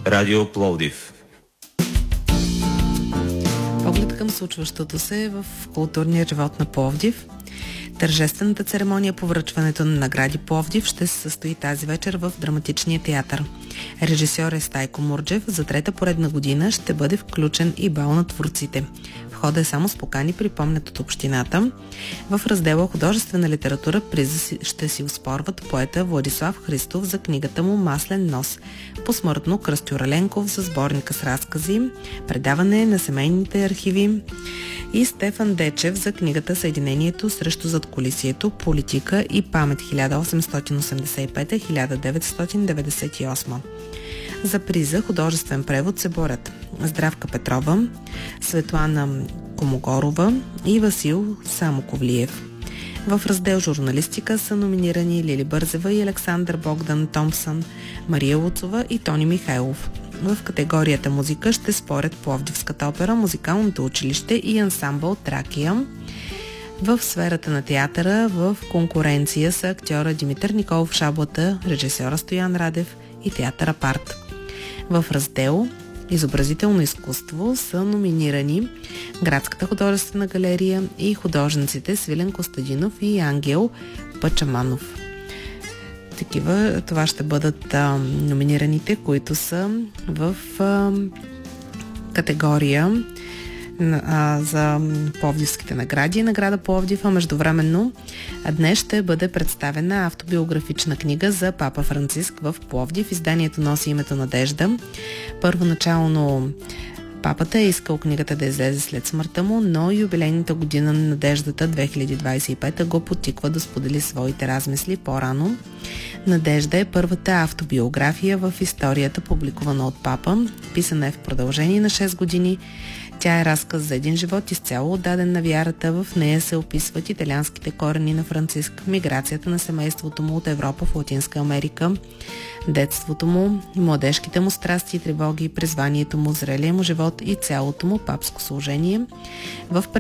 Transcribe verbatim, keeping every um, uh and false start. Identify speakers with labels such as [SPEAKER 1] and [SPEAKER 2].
[SPEAKER 1] Радио Пловдив.
[SPEAKER 2] Поглед към случващото се в културния живот на Пловдив. Тържествената церемония по връчването на награди Пловдив ще се състои тази вечер в Драматичния театър. Режисьор е Стайко Мурджев. За трета поредна година ще бъде включен и бал на творците. Входа е само с покани, припомнят от общината. В раздела художествена литература приза ще си оспорват поета Владислав Христов за книгата му "Маслен нос", посмъртно Кръстю Раленков за сборника с разкази, предаване на семейните архиви и Стефан Дечев за книгата "Съединението срещу задкулисието, политика и памет хиляда осемстотин осемдесет и пета - хиляда деветстотин деветдесет и осма". За приза художествен превод се борят Здравка Петрова, Светлана Комогорова и Васил Самоковлиев. В раздел журналистика са номинирани Лили Бързева и Александър Богдан Томпсън, Мария Луцова и Тони Михайлов. В категорията музика ще спорят Пловдивската опера, Музикалното училище и ансамбъл Тракия. В сферата на театъра в конкуренция са актьора Димитър Николов Шаблата, режисьора Стоян Радев и театър Апарт. В раздел изобразително изкуство са номинирани Градската художествена галерия и художниците Свилен Костадинов и Ангел Пачаманов. Такива, това ще бъдат а, номинираните, които са в а, категория а, за Пловдивските награди. Награда Пловдив, а междувременно днес ще бъде представена автобиографична книга за Папа Франциск в Пловдив. Изданието носи името Надежда. Първоначално папата е искал книгата да излезе след смъртта му, но юбилейната година на Надеждата две хиляди двадесет и пета го потиква да сподели своите размисли по-рано. Надежда е първата автобиография в историята, публикувана от папа. Писана е в продължение на шест години. Тя е разказ за един живот, изцяло отдаден на вярата. В нея се описват италианските корени на Франциск, миграцията на семейството му от Европа в Латинска Америка, детството му, младежките му страсти и тревоги, призванието му, зрелия му живот и цялото му папско служение. В